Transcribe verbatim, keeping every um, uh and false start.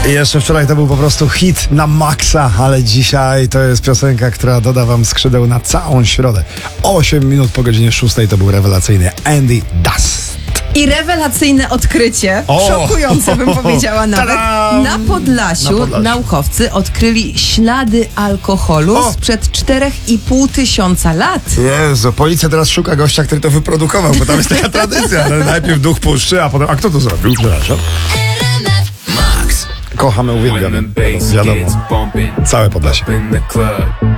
Jeszcze wczoraj to był po prostu hit na maksa, ale dzisiaj to jest piosenka, która doda wam skrzydeł na całą środę. osiem minut po godzinie szóstej to był rewelacyjny Andy Dust. I rewelacyjne odkrycie, O! szokujące bym powiedziała nawet. Tadam! Na Podlasiu, Na Podlasiu. naukowcy odkryli ślady alkoholu O! sprzed czterech i pół tysiąca lat. Jezu, policja teraz szuka gościa, który to wyprodukował, bo tam jest taka tradycja. No, najpierw duch puszczy, a potem... A kto to zrobił? Przepraszam. Kochamy, uwielbiamy. Wiadomo. Całe Podlasie.